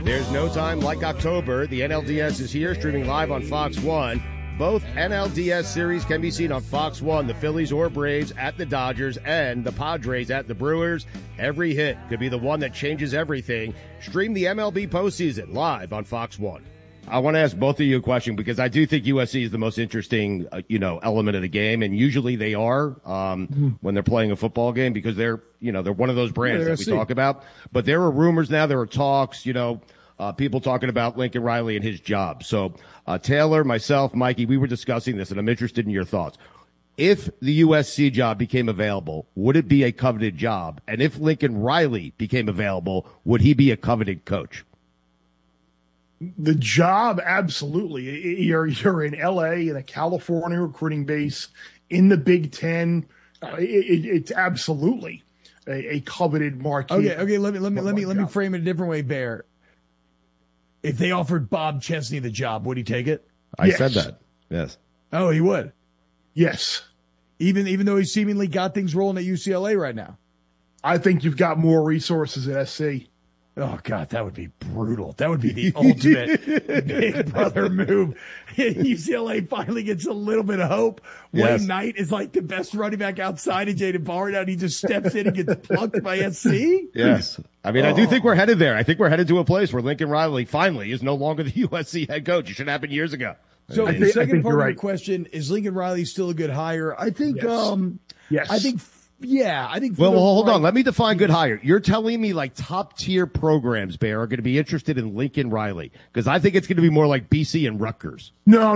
There's no time like October. The NLDS is here, streaming live on Fox 1. Both NLDS series can be seen on Fox 1, the Phillies or Braves at the Dodgers and the Padres at the Brewers. Every hit could be the one that changes everything. Stream the MLB postseason live on Fox 1. I want to ask both of you a question because I do think USC is the most interesting, element of the game, and usually they are when they're playing a football game because they're one of those brands that we talk about. But there are rumors now, there are talks, people talking about Lincoln Riley and his job. So Taylor, myself, Mikey, we were discussing this, and I'm interested in your thoughts. If the USC job became available, would it be a coveted job? And if Lincoln Riley became available, would he be a coveted coach? The job, absolutely. You're in L.A. in a California recruiting base in the Big Ten. It's absolutely a coveted marquee. Okay. Let me frame it a different way, Bear. If they offered Bob Chesney the job, would he take it? I said that. Yes. Oh, he would. Yes. Even though he's seemingly got things rolling at UCLA right now. I think you've got more resources at SC. Oh, God, that would be brutal. That would be the ultimate big brother move. UCLA finally gets a little bit of hope. Yes. Wayne Knight is like the best running back outside of Jaden Barr, and he just steps in and gets plucked by SC. Yes. I mean, I do think we're headed there. I think we're headed to a place where Lincoln Riley finally is no longer the USC head coach. It should happen years ago. So the second part of the question, is Lincoln Riley still a good hire? I think, yes. I think. Yeah, I think. Well, hold on. Let me define good hire. You're telling me like top tier programs, Bear, are going to be interested in Lincoln Riley because I think it's going to be more like BC and Rutgers. No.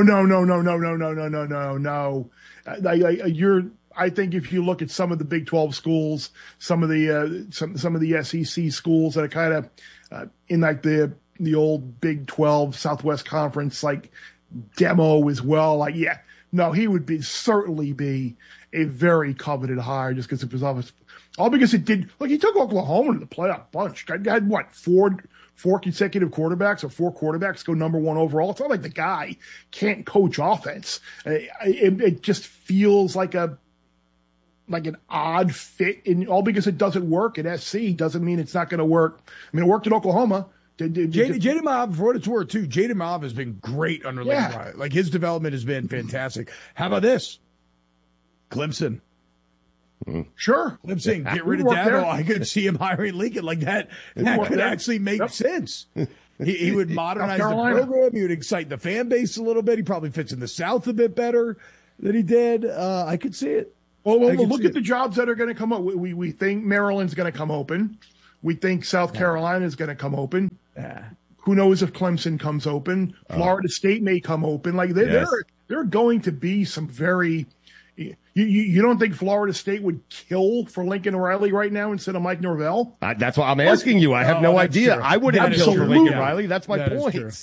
I think if you look at some of the Big 12 schools, some of the SEC schools that are kind of in like the old Big 12 Southwest Conference, like demo as well. He would certainly be a very coveted hire just because of his office. All because it did. Look, he took Oklahoma to the playoff bunch. Had what, four consecutive quarterbacks or four quarterbacks go number one overall. It's not like the guy can't coach offense. It just feels like an odd fit, all because it doesn't work at SC doesn't mean it's not going to work. I mean, it worked at Oklahoma. Jaden Mav, for what it's worth, too, Jaden Mav has been great under Lincoln Riley. Like, his development has been fantastic. How about this? Clemson. Sure. Clemson, get rid of Dabo. I could see him hiring Lincoln like that. That could actually make sense. He would modernize the program. He would excite the fan base a little bit. He probably fits in the South a bit better than he did. I could see it. Well, look at the jobs that are going to come up. We think Maryland's going to come open. We think South Carolina is going to come open. Who knows if Clemson comes open? Florida State may come open. Like there are going to be some very. You don't think Florida State would kill for Lincoln Riley right now instead of Mike Norvell? That's why I'm asking you. I have no idea. True. I wouldn't kill for Lincoln Riley. That's my point.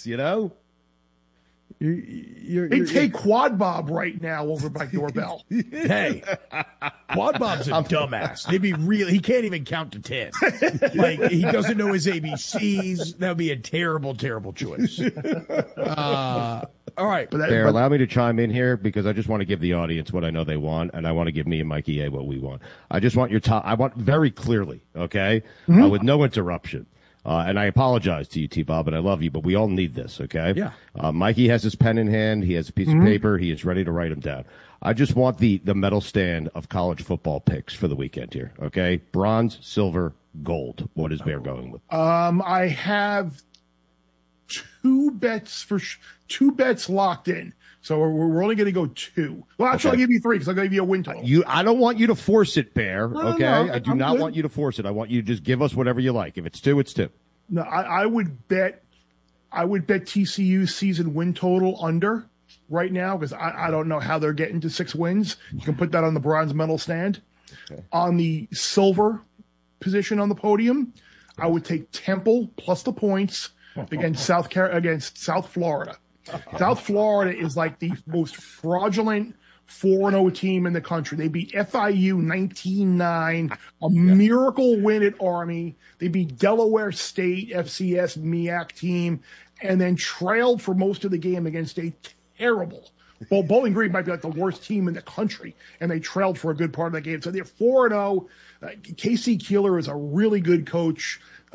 They take Quad Bob right now over Mike Norvell. Hey, Quad Bob's a dumbass. He can't even count to 10. Like, he doesn't know his ABCs. That would be a terrible, terrible choice. All right. Bear, allow me to chime in here because I just want to give the audience what I know they want, and I want to give me and Mikey A what we want. I just want I want very clearly, okay, with no interruption. And I apologize to you, T-Bob, and I love you, but we all need this, okay? Yeah. Mikey has his pen in hand. He has a piece of paper. He is ready to write them down. I just want the medal stand of college football picks for the weekend here, okay? Bronze, silver, gold. What is Bear going with? I have two bets locked in. So we're only going to go two. Well, actually, I'll give you three because I'm going to give you a win total. I don't want you to force it, Bear, okay? No, I do not want you to force it. I want you to just give us whatever you like. If it's two, it's two. No, I would bet TCU's season win total under right now because I don't know how they're getting to 6 wins. You can put that on the bronze medal stand. Okay. On the silver position on the podium, I would take Temple plus the points against South Florida. South Florida is like the most fraudulent 4-0 team in the country. They beat FIU 19-9, a miracle win at Army. They beat Delaware State, FCS, MEAC team, and then trailed for most of the game against a terrible. Well, Bowling Green might be like the worst team in the country, and they trailed for a good part of the game. So they're 4-0. Casey Keeler is a really good coach.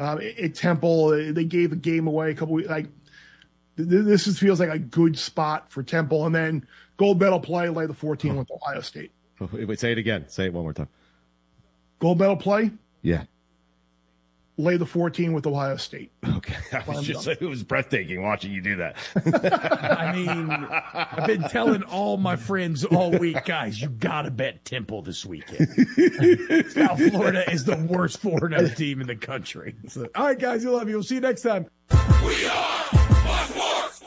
At Temple, they gave the game away a couple weeks. Like this feels like a good spot for Temple, and then gold medal play, lay the 14 with Ohio State. Wait, say it again. Say it one more time. Gold medal play. Yeah. Lay the 14 with Ohio State. Okay. It was breathtaking watching you do that. I mean, I've been telling all my friends all week, guys, you got to bet Temple this weekend. South Florida is the worst 4-0 team in the country. So, all right, guys, we love you. We'll see you next time. We are Fox.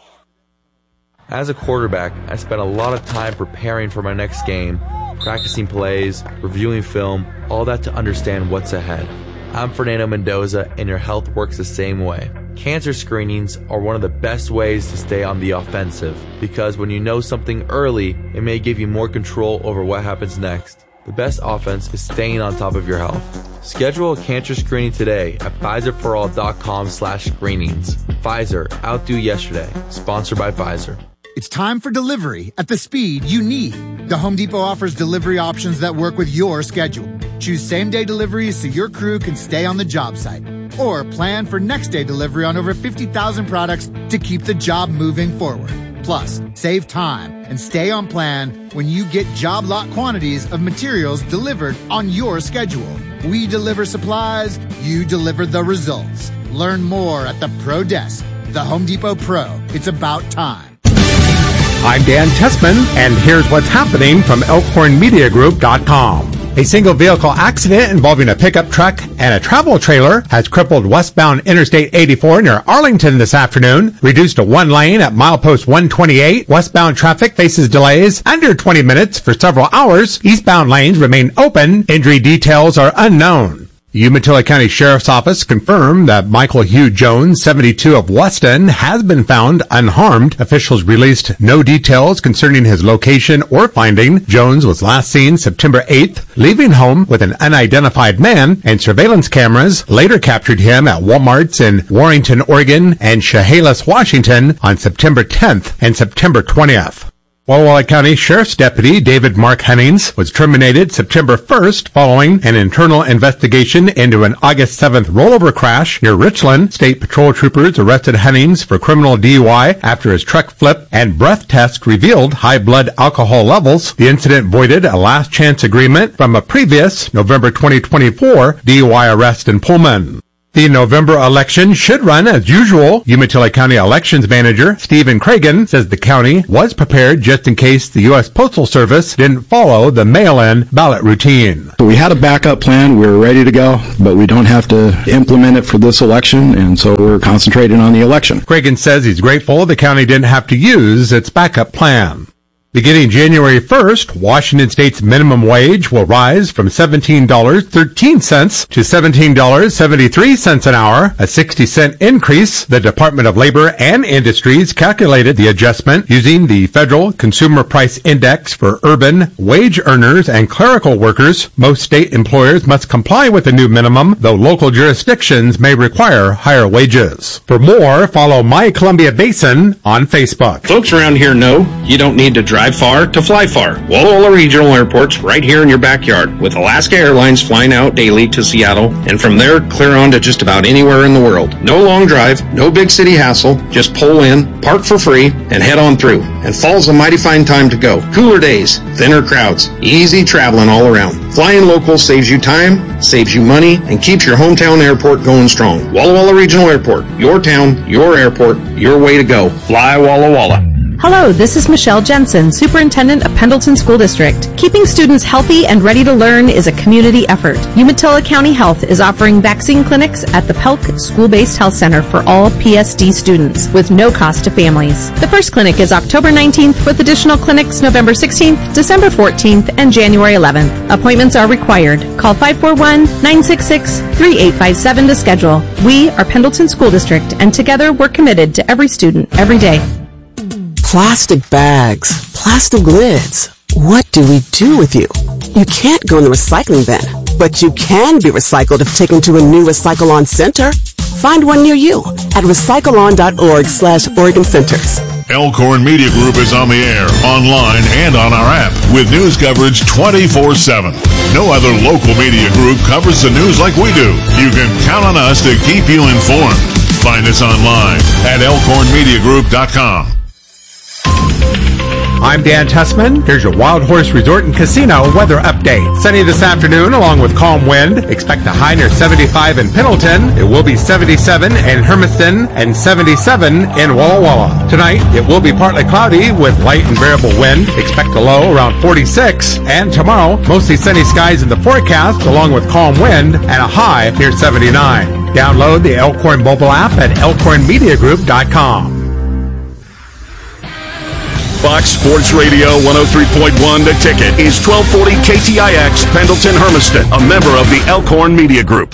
As a quarterback, I spent a lot of time preparing for my next game, practicing plays, reviewing film, all that to understand what's ahead. I'm Fernando Mendoza, and your health works the same way. Cancer screenings are one of the best ways to stay on the offensive, because when you know something early, it may give you more control over what happens next. The best offense is staying on top of your health. Schedule a cancer screening today at Pfizerforall.com/screenings. Pfizer, outdo yesterday. Sponsored by Pfizer. It's time for delivery at the speed you need. The Home Depot offers delivery options that work with your schedule. Choose same-day deliveries so your crew can stay on the job site. Or plan for next-day delivery on over 50,000 products to keep the job moving forward. Plus, save time and stay on plan when you get job lot quantities of materials delivered on your schedule. We deliver supplies, you deliver the results. Learn more at the Pro Desk. The Home Depot Pro. It's about time. I'm Dan Tessman, and here's what's happening from ElkhornMediaGroup.com. A single vehicle accident involving a pickup truck and a travel trailer has crippled westbound Interstate 84 near Arlington this afternoon, reduced to one lane at milepost 128. Westbound traffic faces delays under 20 minutes for several hours. Eastbound lanes remain open. Injury details are unknown. The Umatilla County Sheriff's Office confirmed that Michael Hugh Jones, 72 of Weston, has been found unharmed. Officials released no details concerning his location or finding. Jones was last seen September 8th, leaving home with an unidentified man, and surveillance cameras later captured him at Walmarts in Warrington, Oregon, and Chehalis, Washington on September 10th and September 20th. Walla Walla County Sheriff's Deputy David Mark Hennings was terminated September 1st following an internal investigation into an August 7th rollover crash near Richland. State Patrol troopers arrested Hennings for criminal DUI after his truck flip and breath test revealed high blood alcohol levels. The incident voided a last chance agreement from a previous November 2024 DUI arrest in Pullman. The November election should run as usual. Umatilla County Elections Manager Stephen Cragen says the county was prepared just in case the U.S. Postal Service didn't follow the mail-in ballot routine. So we had a backup plan. We were ready to go, but we don't have to implement it for this election, and so we're concentrating on the election. Cragen says he's grateful the county didn't have to use its backup plan. Beginning January 1st, Washington State's minimum wage will rise from $17.13 to $17.73 an hour, a 60-cent increase. The Department of Labor and Industries calculated the adjustment using the Federal Consumer Price Index for urban wage earners and clerical workers. Most state employers must comply with the new minimum, though local jurisdictions may require higher wages. For more, follow My Columbia Basin on Facebook. Folks around here know you don't need to drive far to fly far. Walla Walla Regional Airport's right here in your backyard, with Alaska Airlines flying out daily to Seattle, and from there clear on to just about anywhere in the world. No long drive, no big city hassle, just pull in, park for free, and head on through. And fall's a mighty fine time to go. Cooler days, thinner crowds, easy traveling all around. Flying local saves you time, saves you money, and keeps your hometown airport going strong. Walla Walla Regional Airport, your town, your airport, your way to go. Fly Walla Walla. Hello, this is Michelle Jensen, Superintendent of Pendleton School District. Keeping students healthy and ready to learn is a community effort. Umatilla County Health is offering vaccine clinics at the Pelk School-Based Health Center for all PSD students with no cost to families. The first clinic is October 19th with additional clinics November 16th, December 14th, and January 11th. Appointments are required. Call 541-966-3857 to schedule. We are Pendleton School District, and together we're committed to every student, every day. Plastic bags, plastic lids. What do we do with you? You can't go in the recycling bin, but you can be recycled if taken to a new Recycle-On center. Find one near you at recycleon.org/Oregon Centers. Elkhorn Media Group is on the air, online, and on our app with news coverage 24/7. No other local media group covers the news like we do. You can count on us to keep you informed. Find us online at elkhornmediagroup.com. I'm Dan Tessman. Here's your Wild Horse Resort and Casino weather update. Sunny this afternoon along with calm wind. Expect a high near 75 in Pendleton. It will be 77 in Hermiston and 77 in Walla Walla. Tonight, it will be partly cloudy with light and variable wind. Expect a low around 46. And tomorrow, mostly sunny skies in the forecast along with calm wind and a high near 79. Download the Elkhorn mobile app at elkhornmediagroup.com. Fox Sports Radio 103.1 The Ticket is 1240 KTIX Pendleton Hermiston, a member of the Elkhorn Media Group.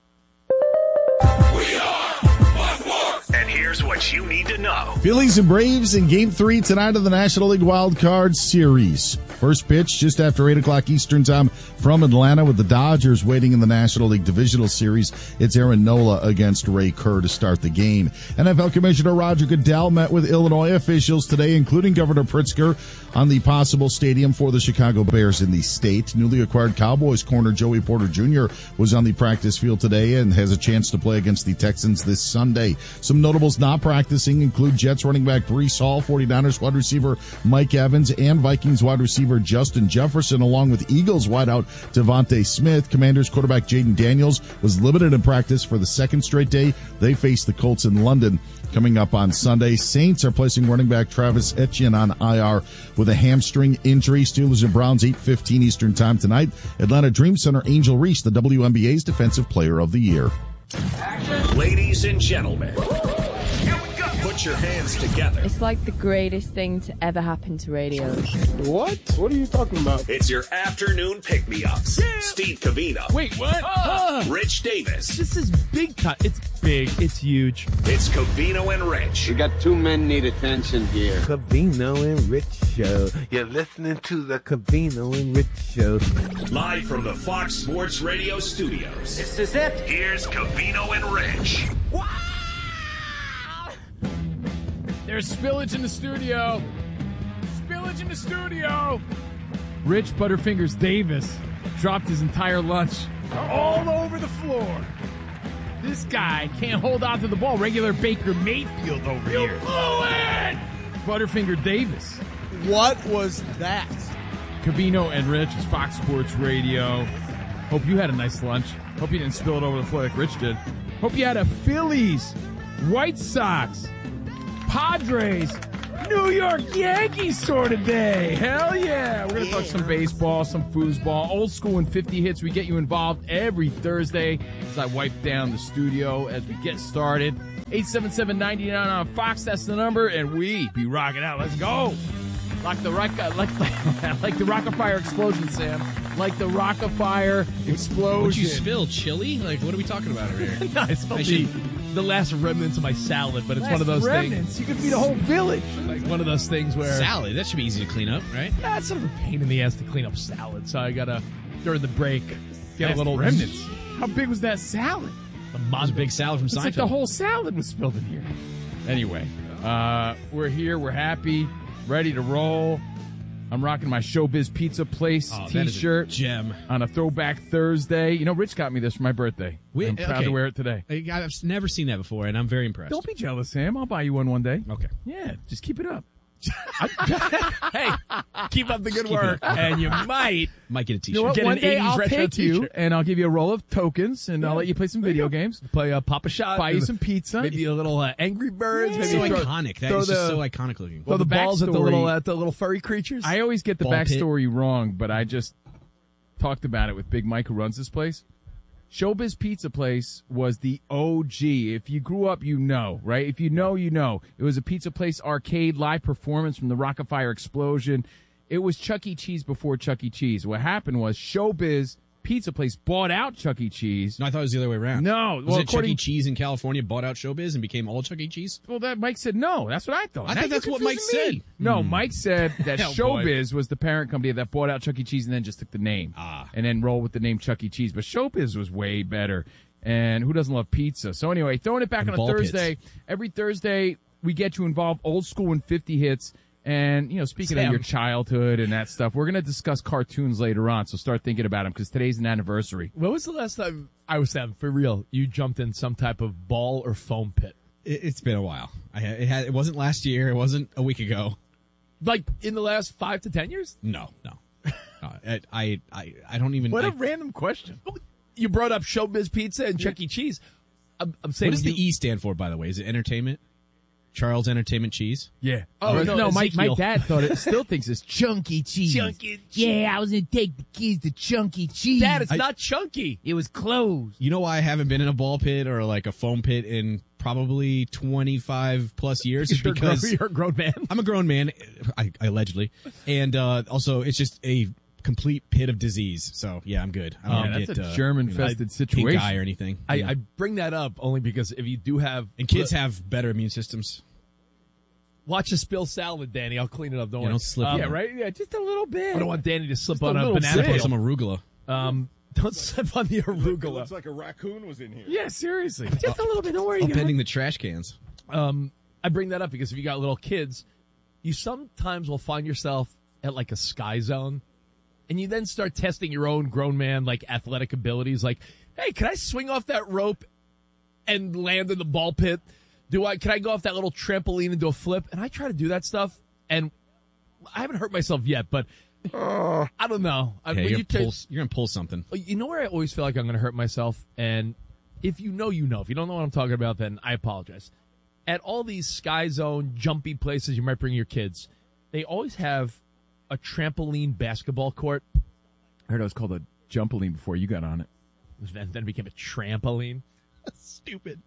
And here's what you need to know. Phillies and Braves in Game 3 tonight of the National League Wild Card Series. First pitch just after 8 o'clock Eastern Time from Atlanta with the Dodgers waiting in the National League Divisional Series. It's Aaron Nola against Ray Kerr to start the game. NFL Commissioner Roger Goodell met with Illinois officials today, including Governor Pritzker, on the possible stadium for the Chicago Bears in the state. Newly acquired Cowboys corner Joey Porter Jr. was on the practice field today and has a chance to play against the Texans this Sunday. Some notables not practicing include Jets running back Breece Hall, 49ers wide receiver Mike Evans, and Vikings wide receiver Justin Jefferson, along with Eagles wideout Devontae Smith. Commanders quarterback Jaden Daniels was limited in practice for the second straight day. They face the Colts in London coming up on Sunday. Saints are placing running back Travis Etienne on IR with a hamstring injury. Steelers and Browns 8:15 Eastern Time tonight. Atlanta Dream Center Angel Reese, the WNBA's Defensive Player of the Year. Ladies and gentlemen, put your hands together. It's like the greatest thing to ever happen to radio. What? What are you talking about? It's your afternoon pick-me-ups. Yeah. Steve Covino. Wait, what? Rich Davis. This is big time. It's big. It's huge. It's Covino and Rich. We got two men need attention here. Covino and Rich Show. You're listening to the Covino and Rich Show. Live from the Fox Sports Radio studios. This is it. Here's Covino and Rich. Wow! There's spillage in the studio. Spillage in the studio. Rich Butterfingers Davis dropped his entire lunch all over the floor. This guy can't hold on to the ball. Regular Baker Mayfield over here. You blew it! Butterfinger Davis. What was that? Covino and Rich is Fox Sports Radio. Hope you had a nice lunch. Hope you didn't spill it over the floor like Rich did. Hope you had a Phillies, White Sox, Padres, New York Yankees sort of day. Hell yeah. We're going to talk some baseball, some foosball, old school and 50 hits. We get you involved every Thursday as I wipe down the studio as we get started. 877-99 on Fox, that's the number, and we be rocking out. Let's go. Like the Rock-a-Fire explosion, Sam. Like the Rock-a-Fire explosion. What'd you spill? Chili? Like, what are we talking about over here? No, it's the last remnants of my salad, but it's one of those things. You could feed a whole village. Like one of those things where salad, that should be easy to clean up, right? That's sort of a pain in the ass to clean up salad, so I gotta during the break get a little remnants. How big was that salad? It was a big salad from Seinfeld. It's like the whole salad was spilled in here. Anyway, we're here. We're happy, ready to roll. I'm rocking my Showbiz Pizza Place T-shirt gem on a Throwback Thursday. You know, Rich got me this for my birthday. I'm proud to wear it today. I've never seen that before, and I'm very impressed. Don't be jealous, Sam. I'll buy you one day. Okay. Yeah, just keep it up. Hey, keep up the good work, and you might get a T-shirt. You know what? One day I'll take you, t-shirt. and I'll give you a roll of tokens, and I'll let you play some video games. Play a Pop-A-Shot. Buy you some pizza. Maybe a little Angry Birds. Yeah. Maybe so iconic. That is just so iconic looking. Throw the balls at the little furry creatures. I always get the backstory wrong, but I just talked about it with Big Mike, who runs this place. Showbiz Pizza Place was the OG. If you grew up, you know, right? If you know, you know. It was a Pizza Place arcade live performance from the Rock-a-Fire explosion. It was Chuck E. Cheese before Chuck E. Cheese. What happened was Showbiz Pizza Place bought out Chuck E. Cheese. No, I thought it was the other way around. No. Was it Chuck E. Cheese in California bought out Showbiz and became all Chuck E. Cheese? Well, that Mike said no. That's what I thought. I thought that's what Mike said. No, Mike said that Showbiz was the parent company that bought out Chuck E. Cheese and then just took the name. And then rolled with the name Chuck E. Cheese. But Showbiz was way better. And who doesn't love pizza? So anyway, throwing it back on a Thursday. Every Thursday, we get to involve old school and 50 hits. And, speaking of your childhood and that stuff, we're going to discuss cartoons later on, so start thinking about them because today's an anniversary. When was the last time, I was saying, for real, you jumped in some type of ball or foam pit? It's been a while. It wasn't last year. It wasn't a week ago. Like in the last 5 to 10 years? No. I don't even. What a random question. You brought up Showbiz Pizza and Chuck E. Cheese. I'm saying, what does the E stand for, by the way? Is it entertainment? Charles Entertainment Cheese? Yeah. Oh, no, my dad still thinks it's Chunky Cheese. Chunky Cheese. Yeah, I was going to take the keys to Chunky Cheese. Dad, it's not chunky. It was closed. You know why I haven't been in a ball pit or like a foam pit in probably 25 plus years? Is because you're a grown man. I'm a grown man, I allegedly. And also, it's just a complete pit of disease. So, yeah, I'm good. I don't that's get a germ-infested situation. Pink eye or anything. I bring that up only because if you do have... And kids have better immune systems. Watch a spill salad, Danny. I'll clean it up. Don't worry. Don't slip. Yeah, right? Yeah, just a little bit. I don't want Danny to slip Just on a banana slip on peel. some arugula. Don't slip on the arugula. Looks like a raccoon was in here. Yeah, seriously. Just a little bit. Don't worry. Upending the trash cans. I bring that up because if you got little kids, you sometimes will find yourself at like a Sky Zone, and you then start testing your own grown man like athletic abilities. Like, hey, can I swing off that rope and land in the ball pit? Can I go off that little trampoline and do a flip? And I try to do that stuff, and I haven't hurt myself yet, but I don't know. You're going to pull something. You know where I always feel like I'm going to hurt myself? And if you know, you know. If you don't know what I'm talking about, then I apologize. At all these Sky Zone, jumpy places you might bring your kids, they always have a trampoline basketball court. I heard it was called a jumpoline before you got on it. Then it became a trampoline. Stupid.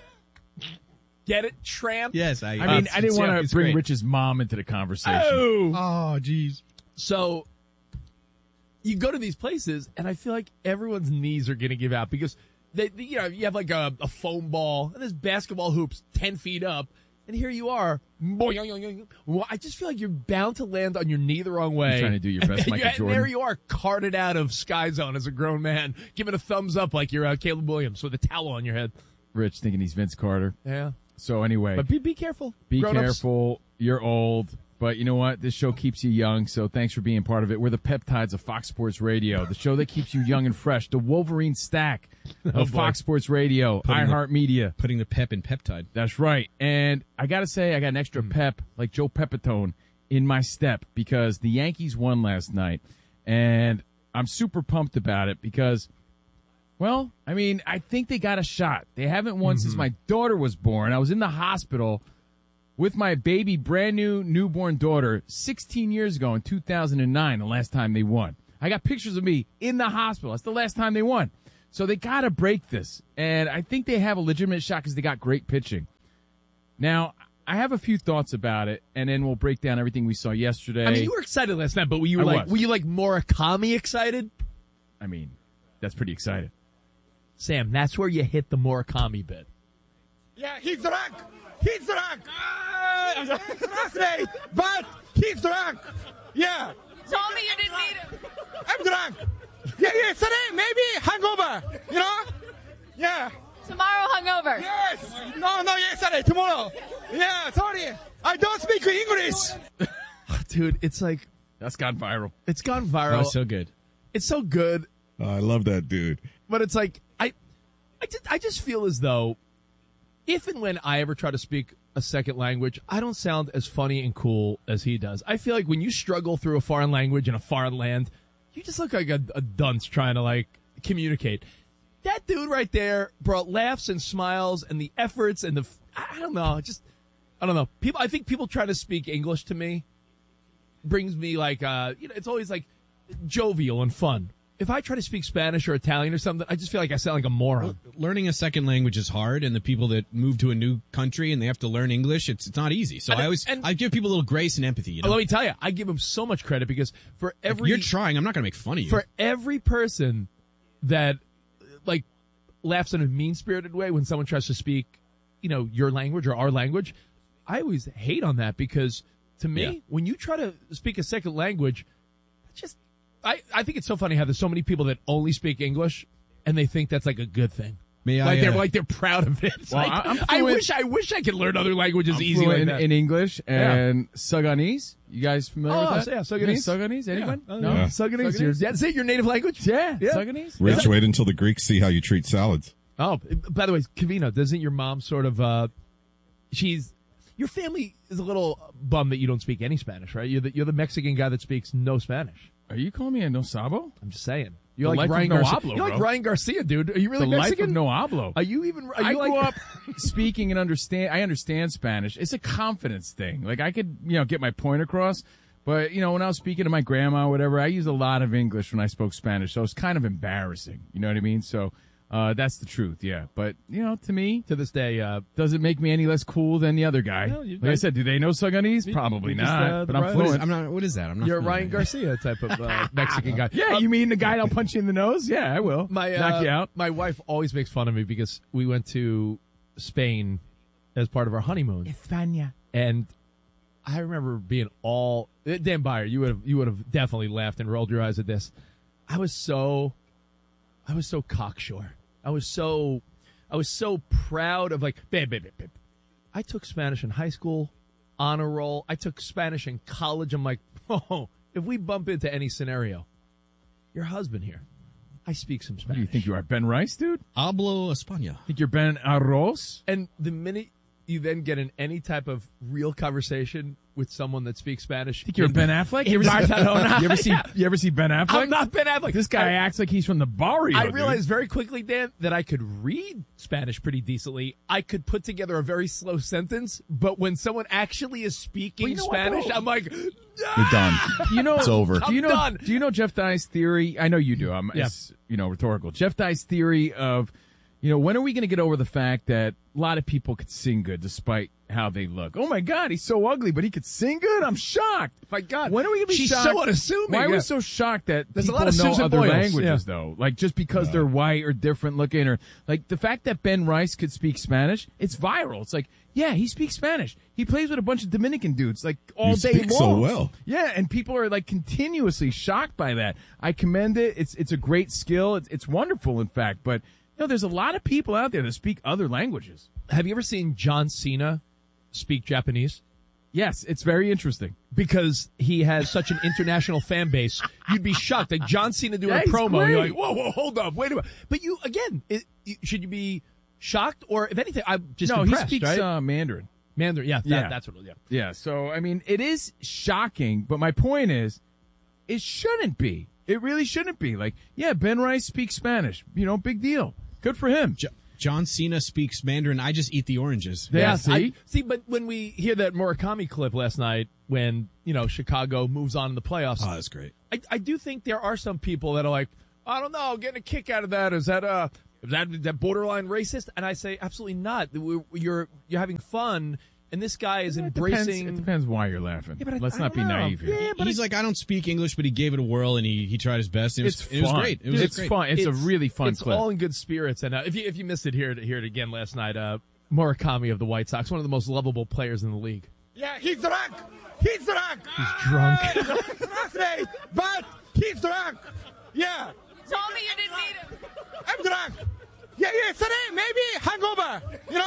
Get it? Tramp? Yes. I didn't want to bring Rich's mom into the conversation. Oh, jeez. So you go to these places, and I feel like everyone's knees are going to give out because you have like a foam ball, and there's basketball hoops 10 feet up, and here you are. I just feel like you're bound to land on your knee the wrong way. You're trying to do your best, Michael Jordan. And there you are, carted out of Sky Zone as a grown man, giving a thumbs up like you're Caleb Williams with a towel on your head. Rich thinking he's Vince Carter. Yeah. So anyway. But be careful. Be Grown-ups. careful. You're old. But you know what? This show keeps you young, so thanks for being part of it. We're the Peptides of Fox Sports Radio, the show that keeps you young and fresh, the Wolverine stack of Fox Sports Radio, iHeartMedia. Putting the pep in peptide. That's right. And I got to say, I got an extra pep, like Joe Pepitone, in my step because the Yankees won last night. And I'm super pumped about it because, well, I mean, I think they got a shot. They haven't won since my daughter was born. I was in the hospital with my baby, brand new newborn daughter 16 years ago in 2009, the last time they won. I got pictures of me in the hospital. That's the last time they won. So they got to break this. And I think they have a legitimate shot because they got great pitching. Now, I have a few thoughts about it, and then we'll break down everything we saw yesterday. I mean, you were excited last night, but were you like Murakami excited? I mean, that's pretty exciting. Sam, that's where you hit the Murakami bit. Yeah, he's drunk. He's drunk. Last night, but he's drunk. Yeah. Told me you didn't need him. I'm drunk. Yeah, yesterday, maybe hangover. You know? Yeah. Tomorrow hungover. Yes. No, yesterday, tomorrow. Yeah, sorry. I don't speak English. Dude, it's like... That's gone viral. It's gone viral. Oh, it's so good. It's so good. Oh, I love that dude. But it's like, I just feel as though if and when I ever try to speak a second language, I don't sound as funny and cool as he does. I feel like when you struggle through a foreign language in a foreign land, you just look like a dunce trying to like communicate. That dude right there brought laughs and smiles and the efforts and I don't know. I think people trying to speak English to me brings me like, it's always like jovial and fun. If I try to speak Spanish or Italian or something, I just feel like I sound like a moron. Well, learning a second language is hard, and the people that move to a new country and they have to learn English, it's not easy. So I give people a little grace and empathy. You know? Let me tell you, I give them so much credit because for every... You're trying. I'm not going to make fun of you. For every person that, like, laughs in a mean-spirited way when someone tries to speak, your language or our language, I always hate on that because, to me, when you try to speak a second language, it's just... I think it's so funny how there's so many people that only speak English and they think that's like a good thing. Like they're proud of it. It's Well, like, I'm I fluent- wish I could learn other languages I'm easy fluent like that. in English and Sudanese. You guys familiar with that? Yeah, Sudanese. Sudanese? Anyone? Yeah. No? Yeah. Sudanese. Is it your native language? Yeah. Yeah. Sudanese? Rich, wait until the Greeks see how you treat salads. Oh, by the way, Kavino, doesn't your mom sort of, your family is a little bummed that you don't speak any Spanish, right? You're the Mexican guy that speaks no Spanish. Are you calling me a no sabo? I'm just saying. You're The like life Ryan of no Garcia. hablo, You're like bro. Ryan Garcia, dude. Are you really The Mexican? life of no hablo. Are you even? Are I you grew like, up speaking and I understand Spanish. It's a confidence thing. Like I could, get my point across. But, when I was speaking to my grandma or whatever, I used a lot of English when I spoke Spanish. So it's kind of embarrassing. You know what I mean? So, that's the truth. Yeah. But, to me, to this day, does it make me any less cool than the other guy? No, like I said, do they know Sudanese? Probably you just, not. But I'm Ryan- fluent. What is that? I'm not. You're a familiar. Ryan Garcia type of Mexican guy. Yeah, you mean the guy that'll punch you in the nose? Yeah, I will. Knock you out. My wife always makes fun of me because we went to Spain as part of our honeymoon. España. And I remember being all Dan Byer, you would have definitely laughed and rolled your eyes at this. I was so cocksure. I was so proud of babe. I took Spanish in high school, honor roll. I took Spanish in college. I'm like, oh, if we bump into any scenario, your husband here, I speak some Spanish. What do you think you are, Ben Rice, dude? Hablo España. Think you're Ben Arroz? And the minute you then get in any type of real conversation with someone that speaks Spanish, Think you're Ben Affleck? in Barcelona. You ever see Ben Affleck? I'm not Ben Affleck. This guy acts like he's from the barrio. I dude. realized very quickly, Dan, that I could read Spanish pretty decently. I could put together a very slow sentence, but when someone actually is speaking Spanish, I'm like, You're done. It's over. Do you know Jeff Dye's theory? I know you do. Yeah. It's, rhetorical. Jeff Dye's theory of, when are we going to get over the fact that a lot of people could sing good despite how they look? Oh my God, he's so ugly, but he could sing good. I'm shocked. My God, when are we going to be she's shocked? so unassuming. Why are we Yeah. so shocked that There's a people lot of know Susan other Boyles. languages Yeah. though? Like just because they're white or different looking, or like the fact that Ben Rice could speak Spanish, it's viral. It's like, yeah, he speaks Spanish. He plays with a bunch of Dominican dudes like all day speak long. so well. Yeah, and people are like continuously shocked by that. I commend it. It's a great skill. It's wonderful, in fact. But there's a lot of people out there that speak other languages. Have you ever seen John Cena speak Japanese? Yes, it's very interesting. Because he has such an international fan base, you'd be shocked. Like John Cena doing Yeah, a he's promo, great. you're like, whoa, hold up, wait a minute. But you, again, should you be shocked? Or if anything, I'm just impressed, he speaks right? Mandarin. Mandarin, yeah, that's what it was, yeah. Yeah, so, I mean, it is shocking, but my point is, it shouldn't be. It really shouldn't be. Like, yeah, Ben Rice speaks Spanish. Big deal. Good for him. John Cena speaks Mandarin. I just eat the oranges. Yeah, see? But when we hear that Murakami clip last night, when, Chicago moves on in the playoffs. Oh, that's great. I do think there are some people that are like, I don't know, getting a kick out of that. Is that borderline racist? And I say, absolutely not. You're having fun. And this guy is embracing. It depends why you're laughing. Yeah, but Let's I not be don't know. naive here. Yeah, but He's like, I don't speak English, but he gave it a whirl and he tried his best. It was fun. great. It's great. fun. It's a really fun It's clip. all in good spirits. And if you missed it, hear it again last night. Murakami of the White Sox, one of the most lovable players in the league. Yeah, he's drunk. He's drunk. He's drunk. Last night, but he's drunk. Yeah. Told me you didn't need him. I'm drunk. Yeah, yesterday, maybe hangover.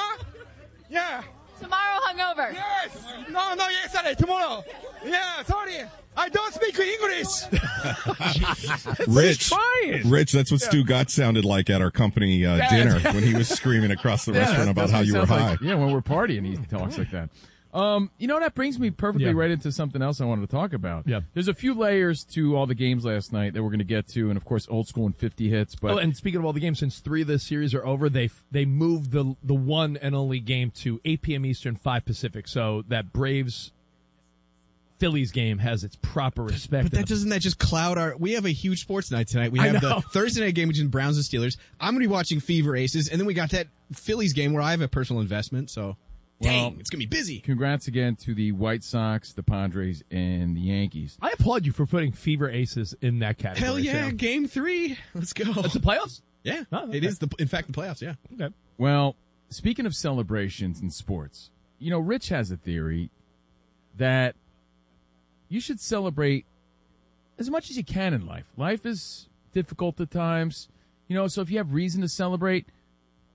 Yeah. Tomorrow hungover. Yes. No, yesterday, tomorrow. Yeah, sorry. I don't speak English. Rich, that's what Stu Gott sounded like at our company dinner when he was screaming across the restaurant about how you were high. Like, when we're partying, he talks like that. That brings me perfectly right into something else I wanted to talk about. Yeah. There's a few layers to all the games last night that we're going to get to, and of course, old school and 50 hits. But and speaking of all the games, since 3 of the series are over, they moved the one and only game to 8 p.m. Eastern, 5 Pacific. So that Braves Phillies game has its proper respect. But doesn't that just cloud our? We have a huge sports night tonight. We have the Thursday night game, which is Browns and Steelers. I'm going to be watching Fever Aces, and then we got that Phillies game where I have a personal investment. So. Dang, it's going to be busy. Congrats again to the White Sox, the Padres, and the Yankees. I applaud you for putting Fever Aces in that category. Hell yeah, Sam. Game 3. Let's go. It's the playoffs? Yeah, okay. It is, in fact, the playoffs, yeah. Okay. Well, speaking of celebrations in sports, Rich has a theory that you should celebrate as much as you can in life. Life is difficult at times, so if you have reason to celebrate,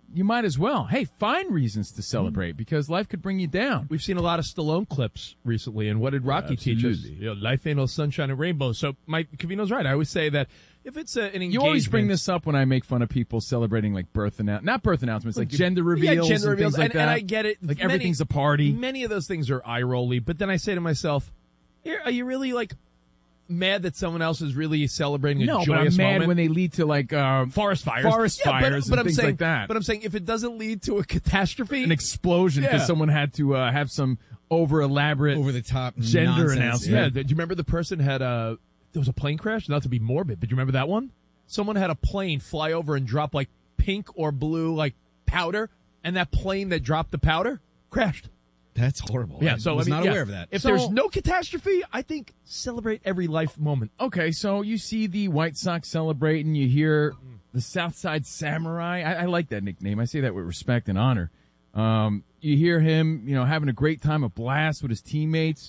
you might as well. Hey, find reasons to celebrate because life could bring you down. We've seen a lot of Stallone clips recently, and what did Rocky teach us? Life ain't no sunshine and rainbows. So Mike Covino's right. I always say that if it's an engagement... You always bring this up when I make fun of people celebrating like not birth announcements, like gender reveals, gender reveals and things like that. And I get it. Like everything's a party. Many of those things are eye-rolly, but then I say to myself, are you really like mad that someone else is really celebrating a joyous moment? No, but I'm mad when they lead to like forest fires, and things like that. But I'm saying if it doesn't lead to a catastrophe, an explosion because someone had to have some over the top gender announcement. Yeah, do you remember the person had there was a plane crash? Not to be morbid, but do you remember that one? Someone had a plane fly over and drop like pink or blue like powder, and that plane that dropped the powder crashed. That's horrible. Yeah, I was not aware of that. If there's no catastrophe, I think celebrate every life moment. Okay, so you see the White Sox celebrating, you hear the Southside Samurai. I like that nickname. I say that with respect and honor. You hear him, having a great time, a blast with his teammates,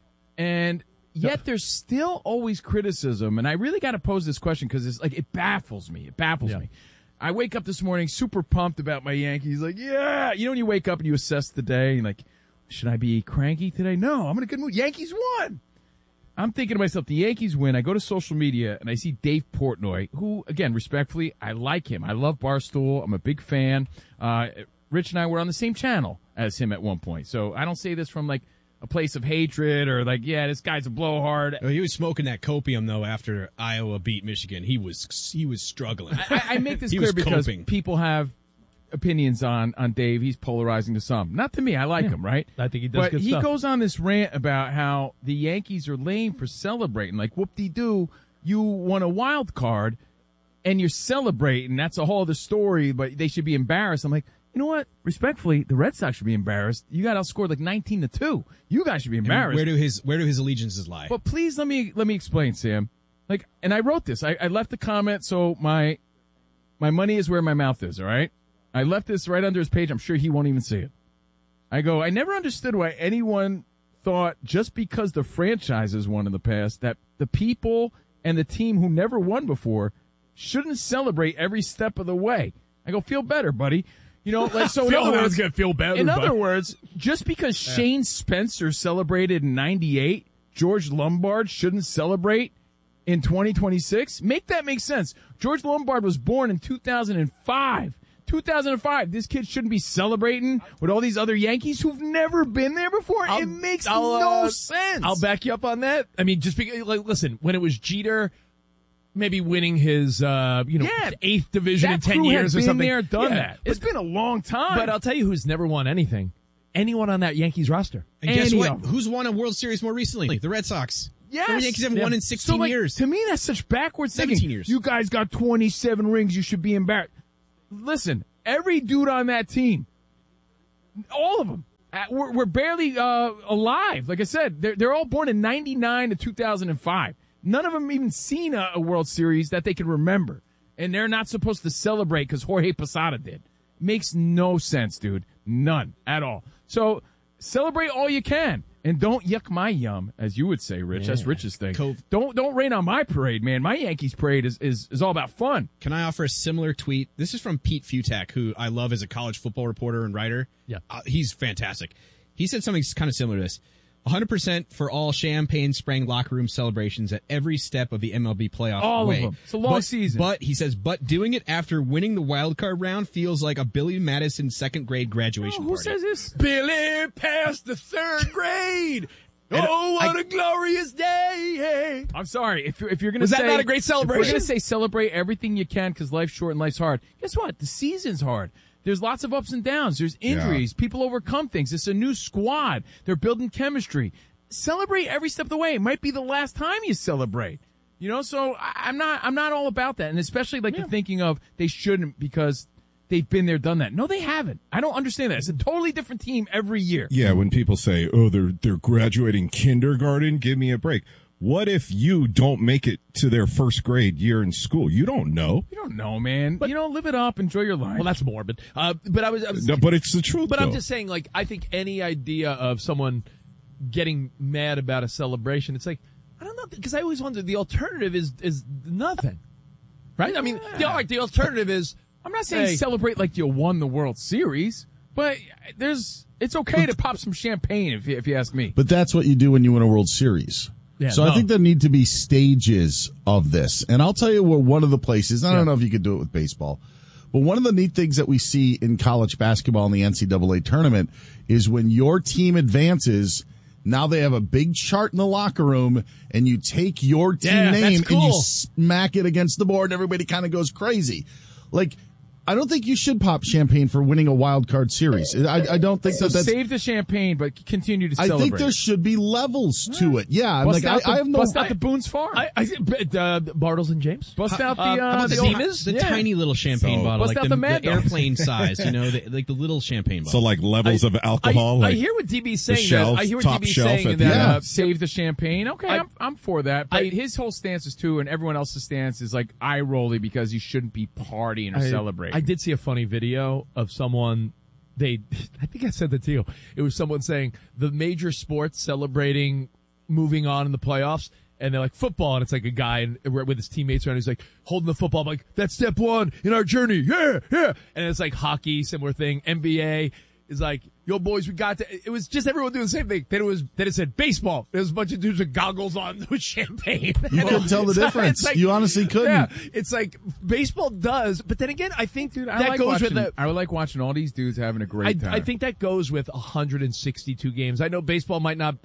and yet there's still always criticism. And I really got to pose this question because it's like it baffles me. It baffles me. I wake up this morning super pumped about my Yankees. Like, yeah, when you wake up and you assess the day and like, should I be cranky today? No, I'm in a good mood. Yankees won. I'm thinking to myself, the Yankees win. I go to social media and I see Dave Portnoy, who, again, respectfully, I like him. I love Barstool. I'm a big fan. Rich and I were on the same channel as him at one point. So I don't say this from like a place of hatred or like, yeah, this guy's a blowhard. Oh, he was smoking that copium though after Iowa beat Michigan. He was struggling. I make this clear because people have opinions on Dave. He's polarizing to some. Not to me. I like him, right? I think he does good stuff. But he goes on this rant about how the Yankees are lame for celebrating. Like, whoop-de-doo, you won a wild card and you're celebrating. That's a whole other story, but they should be embarrassed. I'm like, you know what? Respectfully, the Red Sox should be embarrassed. You got outscored like 19-2. You guys should be embarrassed. And where do his allegiances lie? But please let me explain, Sam. Like, and I wrote this. I left the comment, so my money is where my mouth is, all right? I left this right under his page. I'm sure he won't even see it. I go, I never understood why anyone thought just because the franchises won in the past that the people and the team who never won before shouldn't celebrate every step of the way. I go, feel better, buddy. So in other words, just because Shane Spencer celebrated in 98, George Lombard shouldn't celebrate in 2026? Make that make sense. George Lombard was born in 2005. 2005. This kid shouldn't be celebrating with all these other Yankees who've never been there before. It makes no sense. I'll back you up on that. I mean, just because, listen, when it was Jeter maybe winning his, 8th division in 10 years or something. There, done that. It's been a long time. But I'll tell you who's never won anything. Anyone on that Yankees roster. And guess what? Who's won a World Series more recently? The Red Sox. Yes. The Yankees haven't won in 16 years. To me, that's such backwards thinking. 17 years. You guys got 27 rings. You should be embarrassed. Listen, every dude on that team, all of them, we're barely alive. Like I said, they're all born in 99 to 2005. None of them even seen a World Series that they can remember. And they're not supposed to celebrate because Jorge Posada did. Makes no sense, dude. None at all. So celebrate all you can. And don't yuck my yum, as you would say, Rich. Yeah. That's Rich's thing. Don't rain on my parade, man. My Yankees parade is all about fun. Can I offer a similar tweet? This is from Pete Futak, who I love as a college football reporter and writer. Yeah. He's fantastic. He said something kind of similar to this. 100% for all champagne spraying locker room celebrations at every step of the MLB playoff all way. Of them. It's a long season. But he says, doing it after winning the wild card round feels like a Billy Madison second grade graduation party. Who says this? Billy passed the third grade. Oh, what a glorious day! I'm sorry if you're going to was say that not a great celebration? If we're going to say celebrate everything you can because life's short and life's hard. Guess what? The season's hard. There's lots of ups and downs. There's injuries. Yeah. People overcome things. It's a new squad. They're building chemistry. Celebrate every step of the way. It might be the last time you celebrate. So I'm not all about that. And especially the thinking of they shouldn't because they've been there, done that. No, they haven't. I don't understand that. It's a totally different team every year. Yeah, when people say, oh, they're graduating kindergarten, give me a break. What if you don't make it to their first grade year in school? You don't know. You don't know, man. But live it up, enjoy your life. Well, that's morbid. But I was no, but it's the truth. But though. I'm just saying, I think any idea of someone getting mad about a celebration, it's like, I don't know, because I always wonder, the alternative is nothing, right? I mean, the alternative is I'm not saying celebrate like you won the World Series, but it's okay to pop some champagne if you ask me. But that's what you do when you win a World Series. Yeah, so I think there need to be stages of this. And I'll tell you what one of the places, I don't know if you could do it with baseball, but one of the neat things that we see in college basketball in the NCAA tournament is when your team advances, now they have a big chart in the locker room, and you take your team name and you smack it against the board, and everybody kind of goes crazy. Like, I don't think you should pop champagne for winning a wild card series. I don't think that's... Save the champagne, but continue to celebrate. I think there should be levels to it. Yeah. Bust out the Boone's Farm. Bartles and James. Bust out the Zimas. The tiny little champagne bottle, bust like out the airplane size, like the little champagne bottle. So like levels of alcohol. I hear what DB's saying. Shelf, I hear what top DB's shelf saying. Save the champagne. Okay, I'm for that. But his whole stance is too, and everyone else's stance is like eye-rolly because you shouldn't be partying or celebrating. I did see a funny video of someone, I think I said that to you. It was someone saying the major sports celebrating moving on in the playoffs, and they're like football, and it's like a guy with his teammates around. He's like holding the football. I'm like, that's step one in our journey. Yeah. And it's like hockey, similar thing. NBA is like, yo boys, we got to. It was just everyone doing the same thing. Then it said baseball. There was a bunch of dudes with goggles on with champagne. You couldn't tell the difference. Like, you honestly couldn't. Yeah, it's like baseball does, but then again, I think that goes with the. I would like watching all these dudes having a great time. I think that goes with 162 games. I know baseball might not,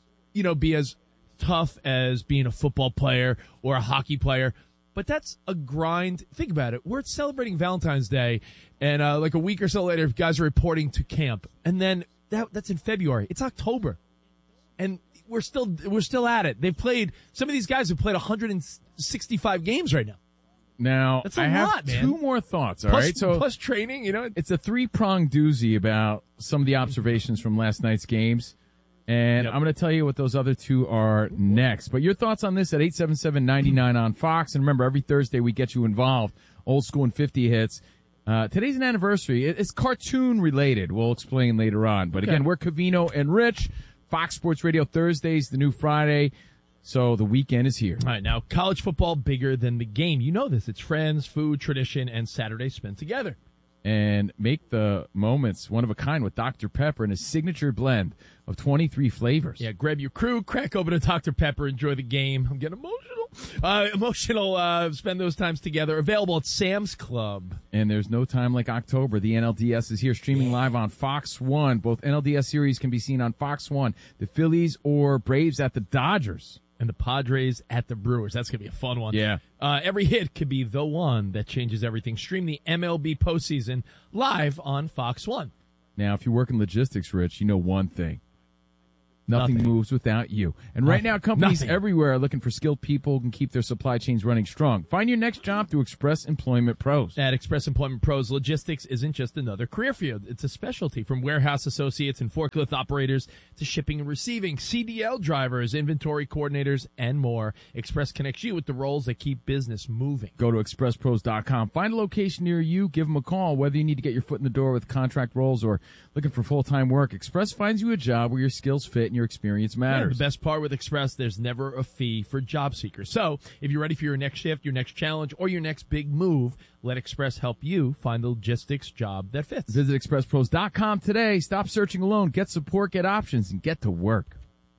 be as tough as being a football player or a hockey player, but that's a grind. Think about it. We're celebrating Valentine's Day, and like a week or so later, guys are reporting to camp, and then that's in February. It's October, and we're still at it. Some of these guys have played 165 games right now. Now, that's I have two more thoughts. All right, plus training. It's a three-pronged doozy about some of the observations from last night's games. And I'm going to tell you what those other two are next. But your thoughts on this at 877-99 on Fox. And remember, every Thursday we get you involved. Old School and 50 hits. Today's an anniversary. It's cartoon related. We'll explain later on. But again, we're Covino and Rich. Fox Sports Radio Thursdays, the new Friday. So the weekend is here. All right, now college football bigger than the game. You know this. It's friends, food, tradition, and Saturdays spent together. And make the moments one of a kind with Dr. Pepper and his signature blend of 23 flavors. Yeah, grab your crew, crack open a Dr. Pepper, enjoy the game. I'm getting emotional. Spend those times together. Available at Sam's Club. And there's no time like October. The NLDS is here, streaming live on Fox 1. Both NLDS series can be seen on Fox 1. The Phillies or Braves at the Dodgers. And the Padres at the Brewers. That's going to be a fun one. Yeah. Every hit could be the one that changes everything. Stream the MLB postseason live on Fox 1. Now, if you work in logistics, Rich, you know one thing. Nothing moves without you. And right now, companies everywhere are looking for skilled people who can keep their supply chains running strong. Find your next job through Express Employment Pros. At Express Employment Pros, logistics isn't just another career field. It's a specialty, from warehouse associates and forklift operators to shipping and receiving, CDL drivers, inventory coordinators, and more. Express connects you with the roles that keep business moving. Go to expresspros.com. Find a location near you. Give them a call. Whether you need to get your foot in the door with contract roles or looking for full-time work, Express finds you a job where your skills fit and your experience matters. The best part with Express, there's never a fee for job seekers. So if you're ready for your next shift, your next challenge, or your next big move, let Express help you find the logistics job that fits. Visit expresspros.com today. Stop searching alone. Get support, get options, and get to work.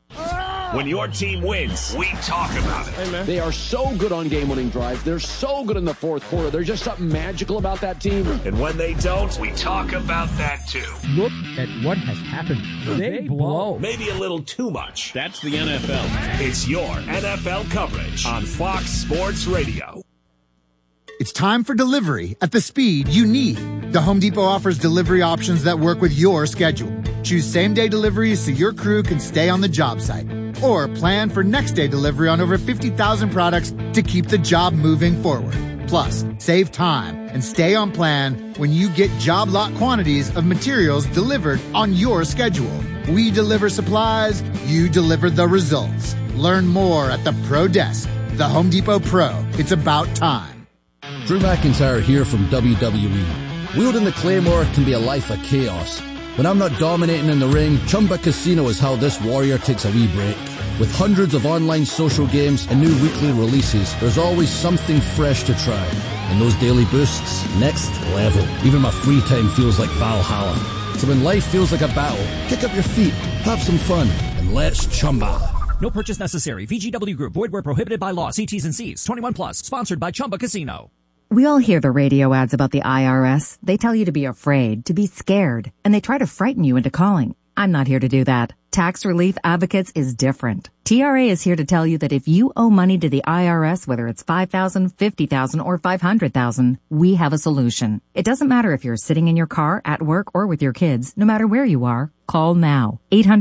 When your team wins, we talk about it. Hey, they are so good on game-winning drives. They're so good in the fourth quarter. There's just something magical about that team. And when they don't, we talk about that too. Look at what has happened. They blow. Maybe a little too much. That's the NFL. It's your NFL coverage on Fox Sports Radio. It's time for delivery at the speed you need. The Home Depot offers delivery options that work with your schedule. Choose same-day deliveries so your crew can stay on the job site. Or plan for next-day delivery on over 50,000 products to keep the job moving forward. Plus, save time and stay on plan when you get job lot quantities of materials delivered on your schedule. We deliver supplies, you deliver the results. Learn more at the Pro Desk. The Home Depot Pro. It's about time. Drew McIntyre here from WWE. Wielding the Claymore can be a life of chaos. When I'm not dominating in the ring, Chumba Casino is how this warrior takes a wee break. With hundreds of online social games and new weekly releases, there's always something fresh to try. And those daily boosts, next level. Even my free time feels like Valhalla. So when life feels like a battle, kick up your feet, have some fun, and let's Chumba. No purchase necessary. VGW Group. Void where prohibited by law. See T's and C's. 21 plus. Sponsored by Chumba Casino. We all hear the radio ads about the IRS. They tell you to be afraid, to be scared, and they try to frighten you into calling. I'm not here to do that. Tax Relief Advocates is different. TRA is here to tell you that if you owe money to the IRS, whether it's $5,000, $50,000, or $500,000, we have a solution. It doesn't matter if you're sitting in your car, at work, or with your kids. No matter where you are, call now.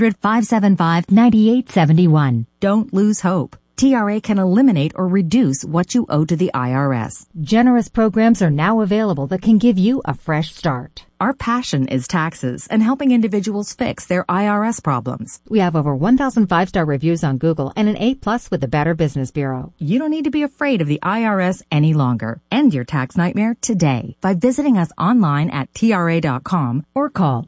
800-575-9871. Don't lose hope. TRA can eliminate or reduce what you owe to the IRS. Generous programs are now available that can give you a fresh start. Our passion is taxes and helping individuals fix their IRS problems. We have over 1,000 5-star reviews on Google and an A+ with the Better Business Bureau. You don't need to be afraid of the IRS any longer. End your tax nightmare today by visiting us online at TRA.com or call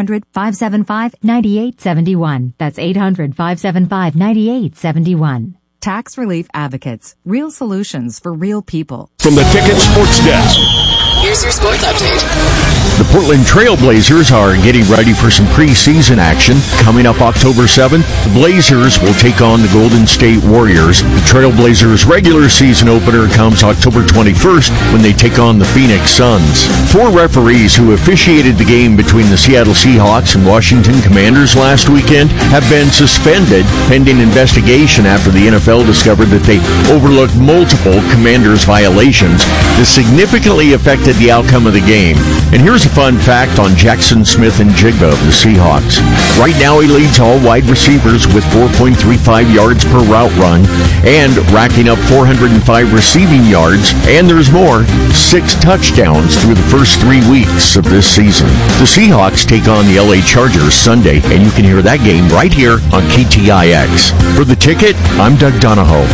800-575-9871. That's 800-575-9871. Tax Relief Advocates. Real solutions for real people. From the Ticket Sports Desk. Here's your sports update. The Portland Trailblazers are getting ready for some preseason action. Coming up October 7th, the Blazers will take on the Golden State Warriors. The Trailblazers' regular season opener comes October 21st when they take on the Phoenix Suns. 4 referees who officiated the game between the Seattle Seahawks and Washington Commanders last weekend have been suspended pending investigation after the NFL discovered that they overlooked multiple Commanders violations that significantly affected the outcome of the game. And here's a fun fact on Jackson Smith-Njigba of the Seahawks. Right now he leads all wide receivers with 4.35 yards per route run and racking up 405 receiving yards. And there's more, 6 touchdowns through the first 3 weeks of this season. The Seahawks take on the LA Chargers Sunday, and you can hear that game right here on KTIX. For The Ticket, I'm Doug Donahoe.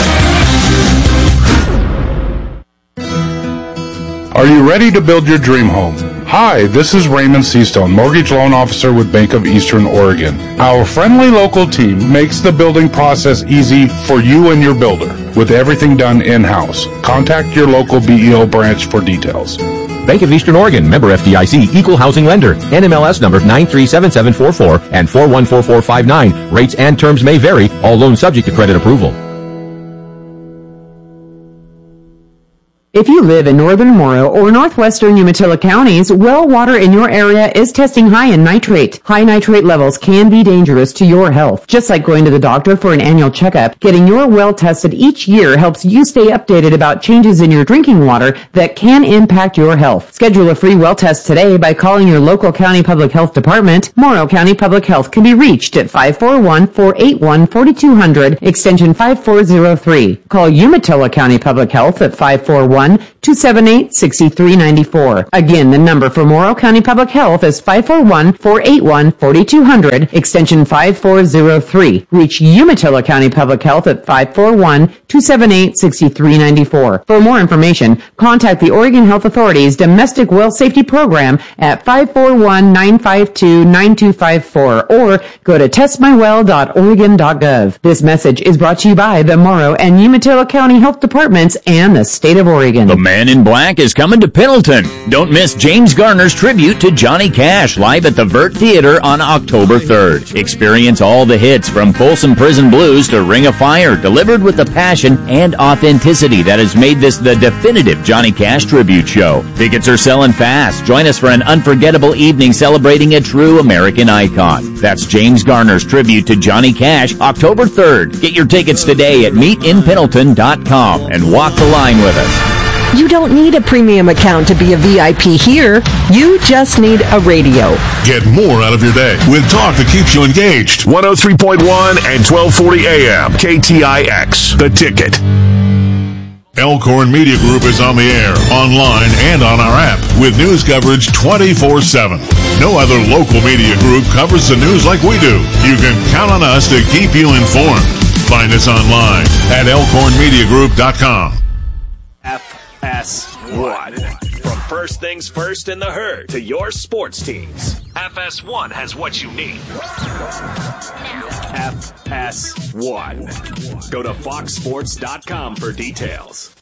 Are you ready to build your dream home? Hi, this is Raymond Seastone, Mortgage Loan Officer with Bank of Eastern Oregon. Our friendly local team makes the building process easy for you and your builder, with everything done in-house. Contact your local BEO branch for details. Bank of Eastern Oregon, member FDIC, equal housing lender. NMLS number 937744 and 414459. Rates and terms may vary. All loans subject to credit approval. If you live in northern Morrow or northwestern Umatilla counties, well water in your area is testing high in nitrate. High nitrate levels can be dangerous to your health. Just like going to the doctor for an annual checkup, getting your well tested each year helps you stay updated about changes in your drinking water that can impact your health. Schedule a free well test today by calling your local county public health department. Morrow County Public Health can be reached at 541-481-4200, extension 5403. Call Umatilla County Public Health at 541-278-6394. Again, the number for Morrow County Public Health is 541-481-4200, extension 5403. Reach Umatilla County Public Health at 541-278-6394. For more information, contact the Oregon Health Authority's Domestic Well Safety Program at 541-952-9254 or go to testmywell.oregon.gov. This message is brought to you by the Morrow and Umatilla County Health Departments and the State of Oregon. The Man in Black is coming to Pendleton. Don't miss James Garner's tribute to Johnny Cash live at the Vert Theater on October 3rd. Experience all the hits from Folsom Prison Blues to Ring of Fire, delivered with the passion and authenticity that has made this the definitive Johnny Cash tribute show. Tickets are selling fast. Join us for an unforgettable evening celebrating a true American icon. That's James Garner's tribute to Johnny Cash, October 3rd. Get your tickets today at meetinpendleton.com and walk the line with us. You don't need a premium account to be a VIP here. You just need a radio. Get more out of your day with talk that keeps you engaged. 103.1 and 1240 AM. KTIX. The Ticket. Elkhorn Media Group is on the air, online, and on our app with news coverage 24/7. No other local media group covers the news like we do. You can count on us to keep you informed. Find us online at elkhornmediagroup.com. FS1 from First things first in the herd to your sports teams. FS1 has what you need. FS1. Go to foxsports.com for details.